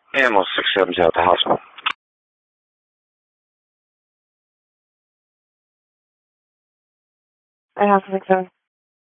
Animal 670 at the hospital. I have 670.